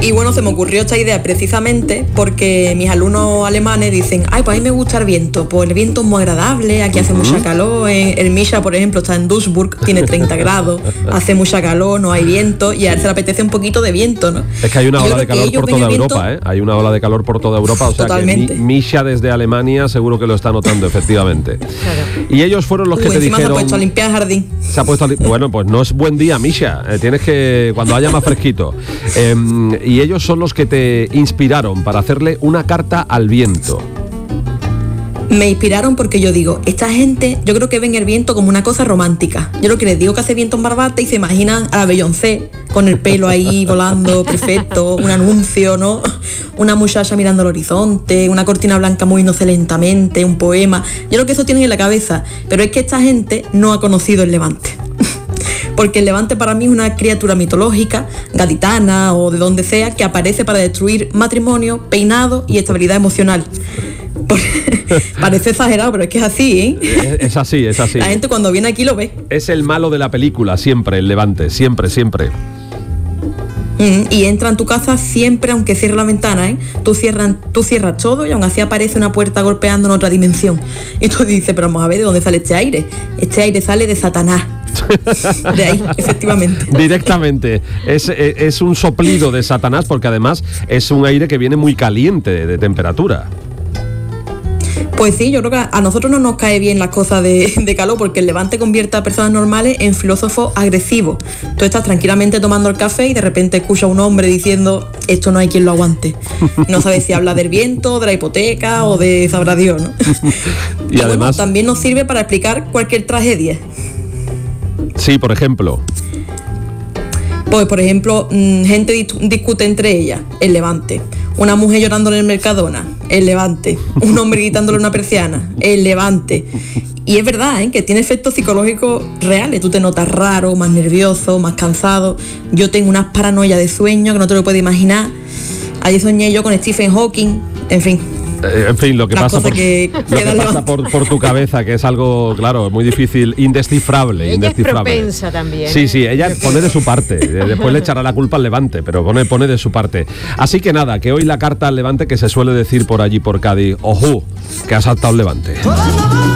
Y bueno, se me ocurrió esta idea precisamente porque mis alumnos alemanes dicen, ay, pues a mí me gusta el viento, pues el viento es muy agradable, aquí hace mucha calor, el Misha, por ejemplo, está en Duisburg, tiene 30 grados, hace mucha calor, no hay viento, y a él se le apetece un poquito de viento, ¿no? Es que hay una ola de calor por toda Europa, ¿eh? Hay una ola de calor por toda Europa, o sea totalmente. Que Misha desde Alemania seguro que lo está notando, efectivamente. Claro. Y ellos fueron los que te dijeron... se ha puesto a limpiar el jardín. Se ha puesto bueno, pues no es buen día, Misha, tienes que... cuando haya más fresquito. Y ellos son los que te inspiraron para hacerle una carta al viento. Me inspiraron porque yo digo, esta gente, yo creo que ven el viento como una cosa romántica. Yo lo que les digo que hace viento en Barbate y se imaginan a la Beyoncé con el pelo ahí volando, perfecto, un anuncio, ¿no? Una muchacha mirando al horizonte, una cortina blanca moviéndose lentamente, un poema. Yo creo que eso tienen en la cabeza, pero es que esta gente no ha conocido el Levante. Porque el Levante para mí es una criatura mitológica, gaditana o de donde sea, que aparece para destruir matrimonio, peinado y estabilidad emocional. Parece exagerado, pero es que es así, ¿eh? Es así. La gente cuando viene aquí lo ve. Es el malo de la película, siempre, el Levante, siempre. Y entra en tu casa siempre, aunque cierre la ventana, ¿eh? Tú cierras todo y aún así aparece una puerta golpeando en otra dimensión. Y tú dices, pero vamos a ver, ¿de dónde sale este aire? Este aire sale de Satanás. De ahí, efectivamente. Directamente. Es un soplido de Satanás, porque además es un aire que viene muy caliente de temperatura. Pues sí, yo creo que a nosotros no nos cae bien las cosas de calor, porque el Levante convierte a personas normales en filósofos agresivos. Tú estás tranquilamente tomando el café y de repente escuchas a un hombre diciendo, esto no hay quien lo aguante. No sabes si habla del viento, de la hipoteca o de sabrá Dios, ¿no? Y además bueno, también nos sirve para explicar cualquier tragedia. Sí, por ejemplo. Pues, por ejemplo, gente discute entre ellas, el Levante. Una mujer llorando en el Mercadona, el Levante. Un hombre gritándole a una persiana, el Levante. Y es verdad, ¿eh? Que tiene efectos psicológicos reales. Tú te notas raro, más nervioso, más cansado. Yo tengo unas paranoias de sueño que no te lo puedes imaginar. Ayer soñé yo con Stephen Hawking, en fin. Lo que pasa, por tu cabeza, que es algo, claro, muy difícil, indescifrable. Ella es propensa también. Sí, ella pone de su parte. Después le echará la culpa al Levante, pero pone de su parte. Así que nada, que hoy la carta al Levante, que se suele decir por allí, por Cádiz, ojú, que ha saltado el Levante.